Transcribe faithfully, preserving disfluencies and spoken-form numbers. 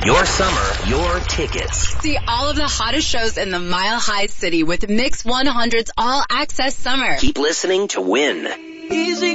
Your summer, your tickets. See all of the hottest shows in the Mile High City with Mix one hundred's All Access Summer. Keep listening to win. Easy